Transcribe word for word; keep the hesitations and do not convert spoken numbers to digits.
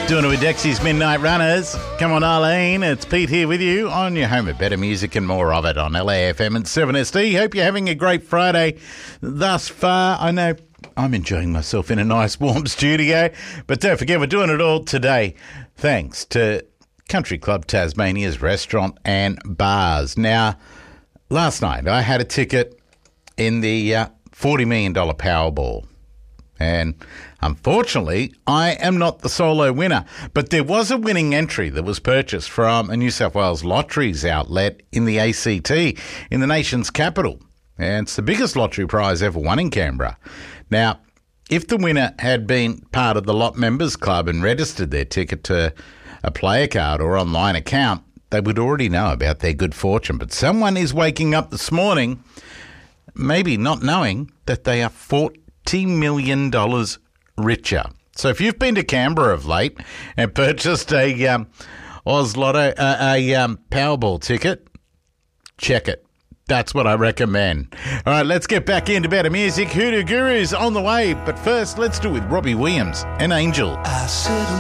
Doing it with Dexy's Midnight Runners. Come on, Arlene. It's Pete here with you on your home of better music and more of it on L A F M and seven S D. Hope you're having a great Friday thus far. I know I'm enjoying myself in a nice warm studio, but don't forget we're doing it all today thanks to Country Club Tasmania's restaurant and bars. Now, last night I had a ticket in the uh, forty million dollars Powerball. And unfortunately, I am not the solo winner. But there was a winning entry that was purchased from a New South Wales Lotteries outlet in the A C T, in the nation's capital. And it's the biggest lottery prize ever won in Canberra. Now, if the winner had been part of the Lot Members Club and registered their ticket to a player card or online account, they would already know about their good fortune. But someone is waking up this morning, maybe not knowing that they are forty million dollars richer. So if you've been to Canberra of late and purchased a um, Oz Lotto, uh, a um, Powerball ticket, check it. That's what I recommend. All right, let's get back into better music. Hoodoo Guru's on the way. But first, let's do it with Robbie Williams and Angel. I said